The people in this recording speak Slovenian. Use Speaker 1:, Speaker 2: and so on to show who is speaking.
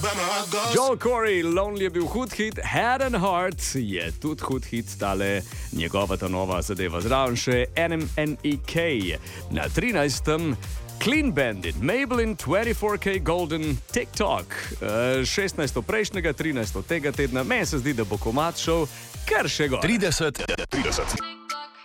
Speaker 1: Joel Corey, Lonely je bil hud hit, Head and Heart je tudi hud hit, tale njegova ta nova zadeva zraven še NMNEK. Na 13. Clean Bandit, Maybelline 24K Golden, TikTok. 16. prejšnjega, 13. tega tedna. Meni se zdi, da bo komad šel kar še gor.
Speaker 2: 30.